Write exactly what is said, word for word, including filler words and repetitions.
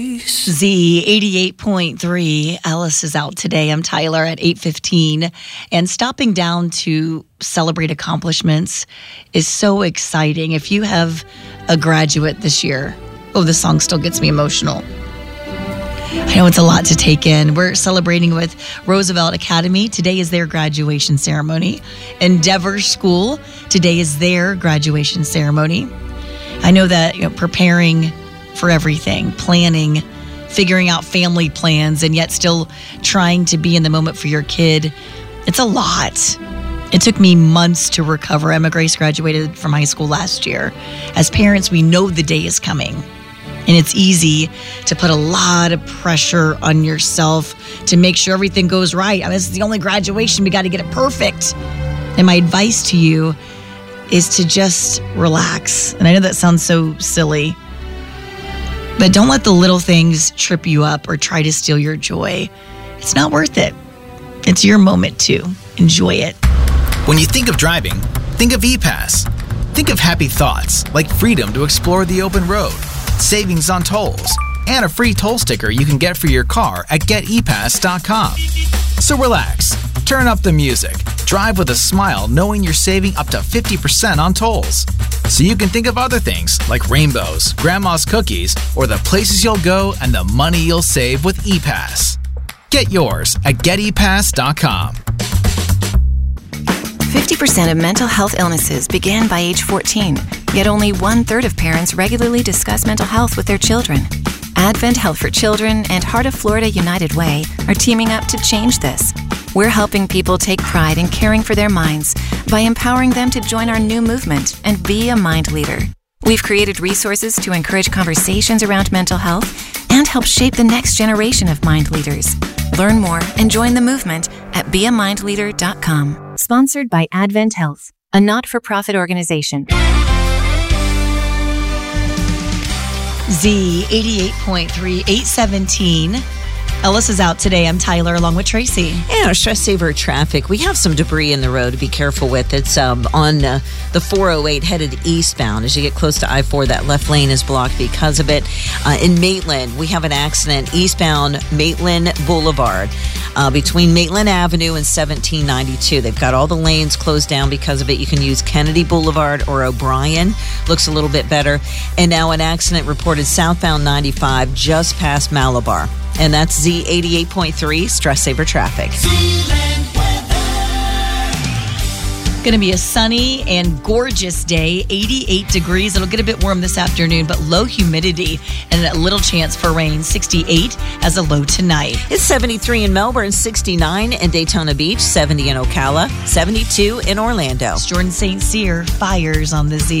Z eighty-eight point three. Ellis is out today. I'm Tyler at eight fifteen. And stopping down to celebrate accomplishments is so exciting. If you have a graduate this year, oh, this song still gets me emotional. I know it's a lot to take in. We're celebrating with Roosevelt Academy. Today is their graduation ceremony. Endeavor School, today is their graduation ceremony. I know that, you know, preparing for everything, planning, figuring out family plans, and yet still trying to be in the moment for your kid, it's a lot. It took me months to recover. Emma Grace graduated from high school last year. As parents, we know the day is coming. And it's easy to put a lot of pressure on yourself to make sure everything goes right. I mean, this is the only graduation. We got to get it perfect. And my advice to you is to just relax. And I know that sounds so silly, but don't let the little things trip you up or try to steal your joy. It's not worth it. It's your moment to enjoy it. When you think of driving, think of E-Pass. Think of happy thoughts like freedom to explore the open road, savings on tolls, and a free toll sticker you can get for your car at get e pass dot com. So relax, turn up the music, drive with a smile knowing you're saving up to fifty percent on tolls. So you can think of other things like rainbows, grandma's cookies, or the places you'll go and the money you'll save with E-Pass. Get yours at get e pass dot com. fifty percent of mental health illnesses begin by age fourteen, yet only one-third of parents regularly discuss mental health with their children. Advent Health for Children and Heart of Florida United Way are teaming up to change this. We're helping people take pride in caring for their minds by empowering them to join our new movement and be a mind leader. We've created resources to encourage conversations around mental health and help shape the next generation of mind leaders. Learn more and join the movement at be a mind leader dot com. Sponsored by Advent Health, a not-for-profit organization. Z eighty-eight point three, eight seventeen. Ellis is out today. I'm Tyler along with Tracy. Yeah, stress saver traffic. We have some debris in the road to be careful with. It's um, on uh, the four oh eight headed eastbound. As you get close to I four, that left lane is blocked because of it. Uh, in Maitland, we have an accident eastbound Maitland Boulevard uh, between Maitland Avenue and seventeen ninety-two. They've got all the lanes closed down because of it. You can use Kennedy Boulevard or O'Brien. Looks a little bit better. And now an accident reported southbound ninety-five just past Malabar. And that's Z eighty-eight point three, Stress Saver Traffic. Going to be a sunny and gorgeous day, eighty-eight degrees. It'll get a bit warm this afternoon, but low humidity and a little chance for rain. sixty-eight as a low tonight. It's seventy-three in Melbourne, sixty-nine in Daytona Beach, seventy in Ocala, seventy-two in Orlando. It's Jordan Saint Cyr, Fires on the Z.